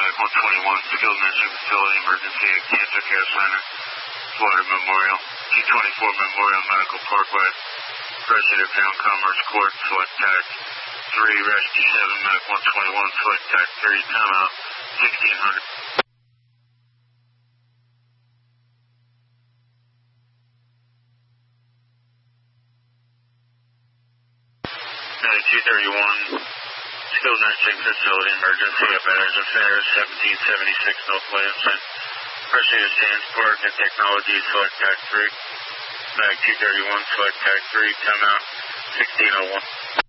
Mag 121, skilled nursing facility, emergency at Cancer Care Center, Florida Memorial, T24 Memorial Medical Parkway, Resident Town Commerce Court, select tag 3, Rescue 7, Mag 121, select tag 3, timeout, 1600. 9231, skilled nursing facility, emergency at Veterans Affairs, 1776 North Williamson. Pursuit Transport and Technology, select tag 3. Mag 231, select tag 3, timeout, 1601.